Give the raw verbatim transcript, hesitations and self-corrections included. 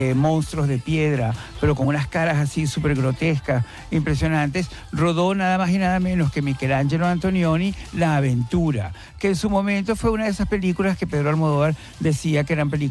eh, monstruos de piedra, pero con unas caras así súper grotescas, impresionantes, rodó nada más y nada menos que Michelangelo Antonioni La Aventura, que en su momento fue una de esas películas que Pedro Almodóvar decía que eran películas